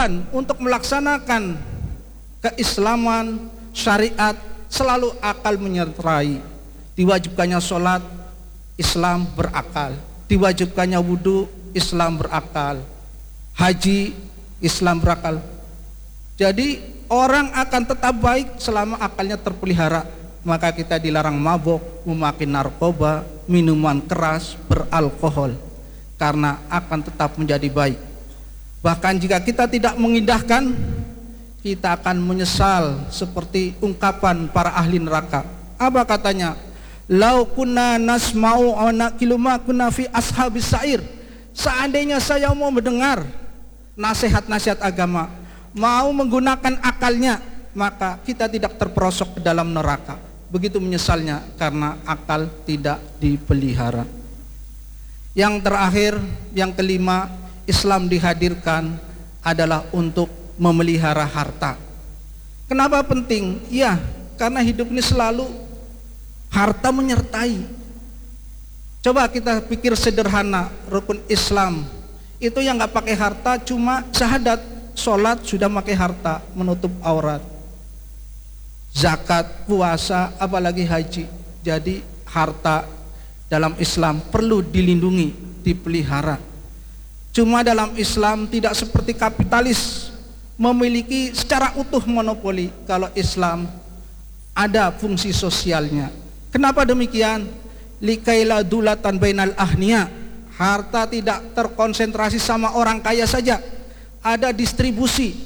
kewajiban untuk melaksanakan keislaman, syariat, selalu akal menyertai. Diwajibkannya sholat, Islam berakal. Diwajibkannya wudhu, Islam berakal. Haji, Islam berakal. Jadi orang akan tetap baik selama akalnya terpelihara. Maka kita dilarang mabuk, memakai narkoba, minuman keras, beralkohol, karena akan tetap menjadi baik. Bahkan jika kita tidak mengindahkan, kita akan menyesal seperti ungkapan para ahli neraka. Apa katanya? Lau kunna nasma'u wa naqilu ma kunna fi ashabis sa'ir. Seandainya saya mau mendengar nasihat-nasihat agama, mau menggunakan akalnya, maka kita tidak terperosok ke dalam neraka. Begitu menyesalnya karena akal tidak dipelihara. Yang terakhir, yang kelima, Islam dihadirkan adalah untuk memelihara harta. Kenapa penting? Ya, karena hidup ini selalu harta menyertai. Coba kita pikir sederhana, rukun Islam itu yang nggak pakai harta cuma syahadat, sholat sudah pakai harta, menutup aurat, zakat, puasa, apalagi haji. Jadi harta dalam Islam perlu dilindungi, dipelihara. Cuma dalam Islam tidak seperti kapitalis memiliki secara utuh monopoli. Kalau Islam ada fungsi sosialnya. Kenapa demikian? Likaila dulatan bainal ahniya. Harta tidak terkonsentrasi sama orang kaya saja, ada distribusi.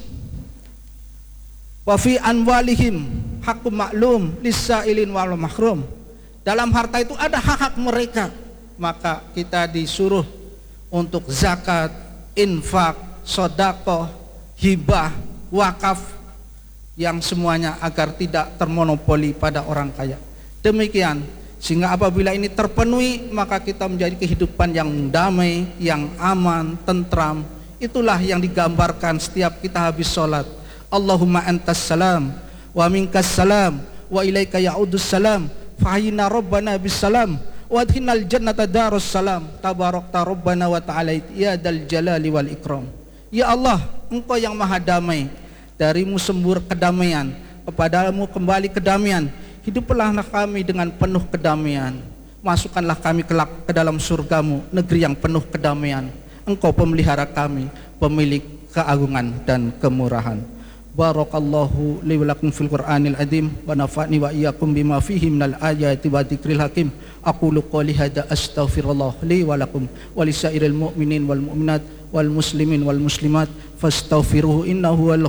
Wa fi anwalihim haqqum ma'lum lis-sa'ilin wal mahrum. Dalam harta itu ada hak-hak mereka. Maka kita disuruh untuk zakat, infak, sedekah, hibah, wakaf, yang semuanya agar tidak termonopoli pada orang kaya. Demikian, sehingga apabila ini terpenuhi, maka kita menjadi kehidupan yang damai, yang aman, tentram. Itulah yang digambarkan setiap kita habis sholat. Allahumma antas salam wa minkas salam wa ilaika ya'udus salam fahina rabbana bis salam wadhinal jannata darus salam tabarakta rabbana wa ta'ala ya dal jalali wal ikram. Ya Allah, Engkau yang maha damai, darimu sembur kedamaian, kepadamu kembali kedamaian. Hiduplah kami dengan penuh kedamaian, masukkanlah kami kelak ke dalam surgamu, negeri yang penuh kedamaian. Engkau pemelihara kami, pemilik keagungan dan kemurahan. Barakallahu li wa lakum fil Qur'anil azim wa nafa'ni wa iyyakum bima fihi minal ayati wa dzikril hakim. Aqulu qouli hadza astaghfirullah li wa lakum wa lisairil mu'minin wal mu'minat wal muslimin wal muslimat fastaghfiruhu innahu wal